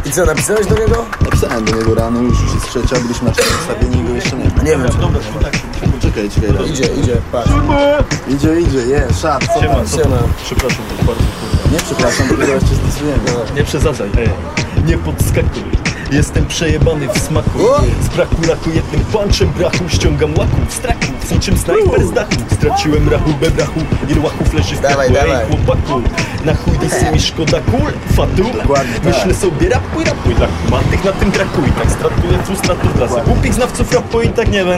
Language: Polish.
I co, napisałeś do niego? Napisałem do niego rano, już jest trzecia, byliśmy na przedstawieniu i go jeszcze nie ma. Nie wiem. Czekaj raz. Idzie, patrz. Idzie, szat, co Siema, tam? co tam? Przepraszam, to bardzo kurwa. Nie przepraszam, dopiero jeszcze stosujemy. Nie przesadzaj, nie podskakuj. Jestem przejebany w smaku. Z braku raku jednym punchem brachu ściągam łaków z traków, z niczym snajper z dachu. Straciłem rachubę brachu, ilu łaków leży w Dawaj, kaku. dawaj. Ej chłopaku, na chuj disy mi szkoda kul, fatu. Dokładnie tak. Myślę sobie rapuj, dla kumatych na tym traku. I tak stratuję frustratu dla głupich znawców rapu i tak nie będę